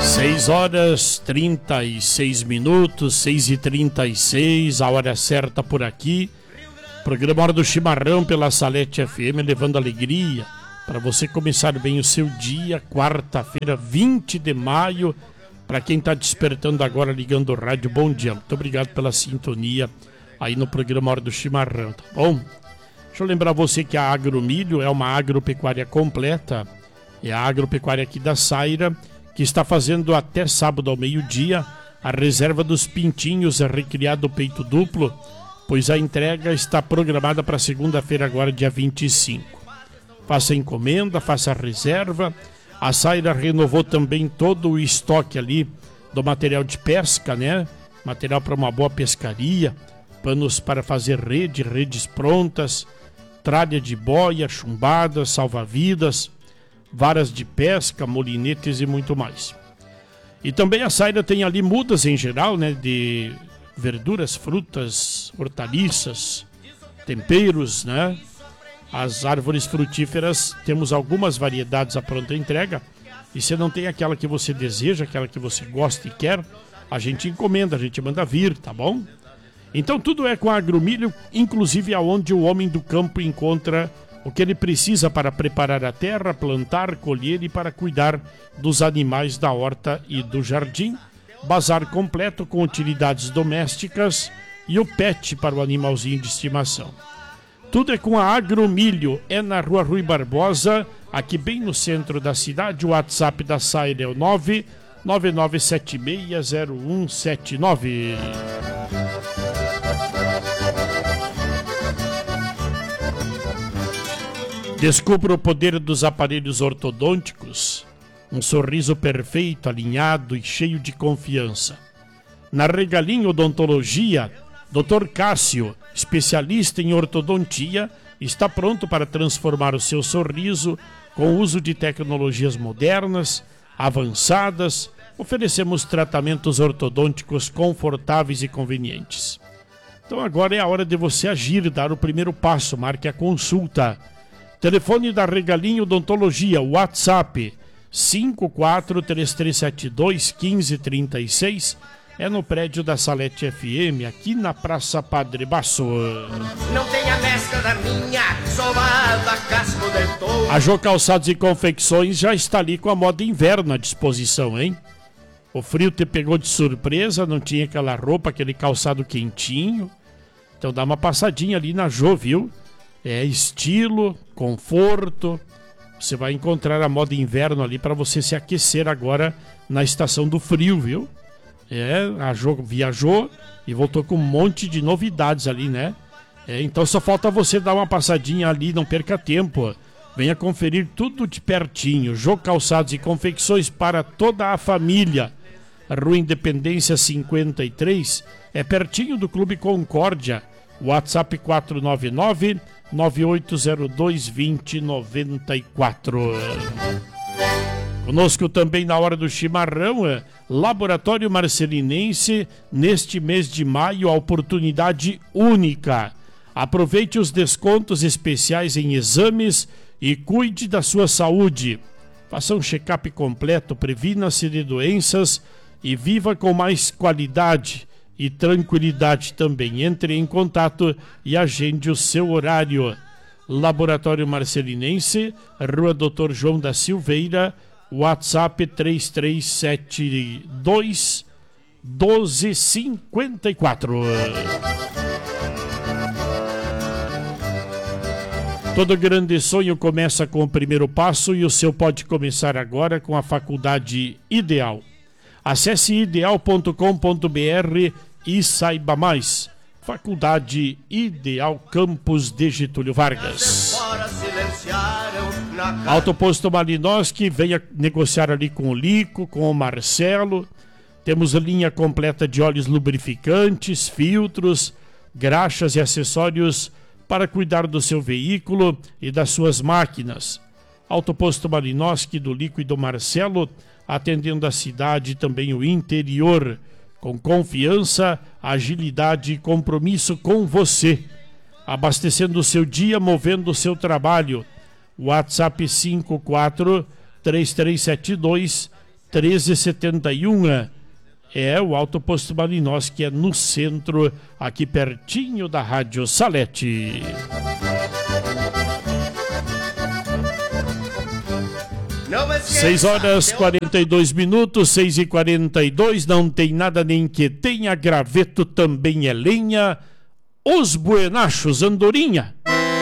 6h36, 6h36, a hora certa por aqui. Programa Hora do Chimarrão pela Salete FM, levando alegria para você começar bem o seu dia. Quarta-feira, 20 de maio. Para quem está despertando agora, ligando o rádio, bom dia. Muito obrigado pela sintonia aí no programa Hora do Chimarrão, tá bom? Deixa eu lembrar você que a Agromilho é uma agropecuária completa. É a agropecuária aqui da Saira, que está fazendo até sábado ao meio-dia a reserva dos pintinhos recriado peito duplo, pois a entrega está programada para segunda-feira agora, dia 25. Faça encomenda, faça reserva. A Saira renovou também todo o estoque ali do material de pesca, né? Material para uma boa pescaria, panos para fazer rede, redes prontas, tralha de boia, chumbadas, salva-vidas, varas de pesca, molinetes e muito mais. E também a Saira tem ali mudas em geral, né, de verduras, frutas, hortaliças, temperos, né? As árvores frutíferas, temos algumas variedades à pronta entrega. E se não tem aquela que você deseja, aquela que você gosta e quer, a gente encomenda, a gente manda vir, tá bom? Então tudo é com a Agromilho, inclusive aonde o homem do campo encontra o que ele precisa para preparar a terra, plantar, colher e para cuidar dos animais da horta e do jardim. Bazar completo com utilidades domésticas e o pet para o animalzinho de estimação. Tudo é com a Agromilho, é na Rua Rui Barbosa, aqui bem no centro da cidade. O WhatsApp da Saira é o 999760179. Descubra o poder dos aparelhos ortodônticos. Um sorriso perfeito, alinhado e cheio de confiança. Na Regalinho Odontologia, Dr. Cássio, especialista em ortodontia, está pronto para transformar o seu sorriso com o uso de tecnologias modernas, avançadas. Oferecemos tratamentos ortodônticos confortáveis e convenientes. Então agora é a hora de você agir e dar o primeiro passo. Marque a consulta. Telefone da Regalinho Odontologia, WhatsApp 5433721536, é no prédio da Salete FM, aqui na Praça Padre Basso. Não tem a mescla da minha, sovada casco de touro. A Jô Calçados e Confecções já está ali com a moda inverno à disposição, hein? O frio te pegou de surpresa, não tinha aquela roupa, aquele calçado quentinho. Então dá uma passadinha ali na Jô, viu? É estilo, conforto. Você vai encontrar a moda inverno ali para você se aquecer agora na estação do frio, viu? A Jô viajou e voltou com um monte de novidades ali, né? Então só falta você dar uma passadinha ali, não perca tempo. Venha conferir tudo de pertinho. Jô Calçados e Confecções para toda a família. Rua Independência 53, é pertinho do Clube Concórdia. WhatsApp 499-9802-2094. Conosco também na hora do chimarrão, Laboratório Marcelinense, neste mês de maio, a oportunidade única. Aproveite os descontos especiais em exames e cuide da sua saúde. Faça um check-up completo, previna-se de doenças e viva com mais qualidade e tranquilidade também. Entre em contato e agende o seu horário. Laboratório Marcelinense, Rua Dr. João da Silveira, WhatsApp 3372 1254. Todo grande sonho começa com o primeiro passo e o seu pode começar agora com a Faculdade Ideal. Acesse ideal.com.br e saiba mais. Faculdade Ideal, Campus de Getúlio Vargas. Autoposto Malinowski, venha negociar ali com o Lico, com o Marcelo. Temos linha completa de óleos lubrificantes, filtros, graxas e acessórios para cuidar do seu veículo e das suas máquinas. Autoposto Malinowski, do Lico e do Marcelo, atendendo a cidade e também o interior, com confiança, agilidade e compromisso com você. Abastecendo o seu dia, movendo o seu trabalho. WhatsApp 54 3372 1371. É o Alto Posto Malinós, que é no centro, aqui pertinho da Rádio Salete. Seis horas 42 minutos, 6h42. Não tem nada nem que tenha, graveto também é lenha. Os Buenachos, Andorinha.